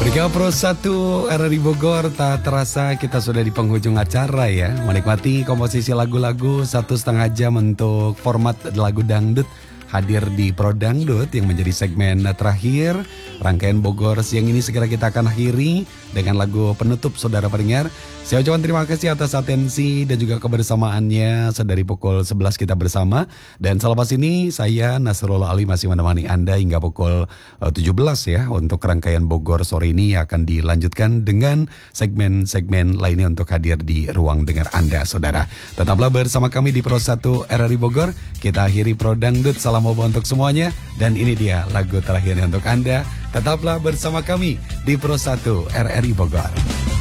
Liga Pro 1 RRI Bogor, tak terasa kita sudah di penghujung acara ya. Menikmati komposisi lagu-lagu 1,5 jam untuk format lagu dangdut hadir di Pro Dangdut yang menjadi segmen terakhir. Rangkaian Bogor siang ini segera kita akan akhiri dengan lagu penutup saudara pendengar. Saya ucapkan terima kasih atas atensi dan juga kebersamaannya. Sedari pukul 11 kita bersama. Dan selepas ini saya Nasrullah Ali masih menemani Anda hingga pukul 17 ya. Untuk rangkaian Bogor sore ini akan dilanjutkan dengan segmen-segmen lainnya untuk hadir di ruang dengar Anda saudara. Tetaplah bersama kami di Pro 1 RRI Bogor. Kita akhiri Pro Dangdut. Salam obo untuk semuanya. Dan ini dia lagu terakhirnya untuk Anda. Tetaplah bersama kami di Pro 1 RRI Bogor.